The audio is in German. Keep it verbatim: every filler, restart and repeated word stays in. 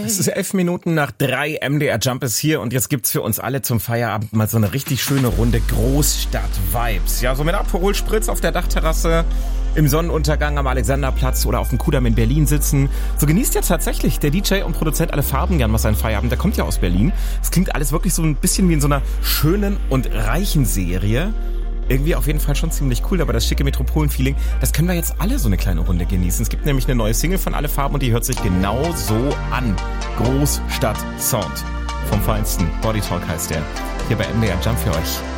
Es ist elf Minuten nach drei, M D R Jump ist hier und jetzt gibt's für uns alle zum Feierabend mal so eine richtig schöne Runde Großstadt-Vibes. Ja, so mit Aperol Spritz auf der Dachterrasse, im Sonnenuntergang am Alexanderplatz oder auf dem Kudamm in Berlin sitzen. So genießt jetzt tatsächlich der D J und Produzent Alle Farben gern mal seinen Feierabend. Der kommt ja aus Berlin. Es klingt alles wirklich so ein bisschen wie in so einer schönen und reichen Serie. Irgendwie auf jeden Fall schon ziemlich cool, aber das schicke Metropolen-Feeling, das können wir jetzt alle so eine kleine Runde genießen. Es gibt nämlich eine neue Single von Alle Farben und die hört sich genau so an. Großstadt Sound vom Feinsten. Body Talk heißt der. Hier bei M D R Jump für euch.